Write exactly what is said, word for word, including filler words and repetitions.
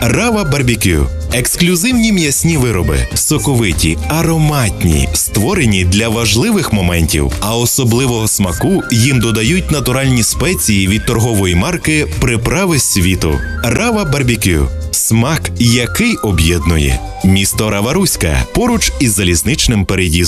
Рава Барбекю. Ексклюзивні м'ясні вироби, соковиті, ароматні, створені для важливих моментів, а особливого смаку їм додають натуральні спеції від торгової марки «Приправи світу». Рава Барбекю. Смак, який об'єднує. Місто Рава-Руська, поруч із залізничним переїздом.